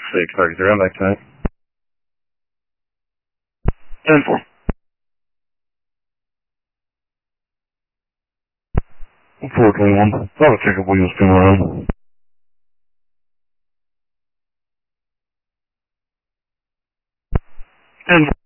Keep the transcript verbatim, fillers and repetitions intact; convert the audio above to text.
six thirty-three, I'm back to ten four. four twenty-one. I'll check if wheels come around. ten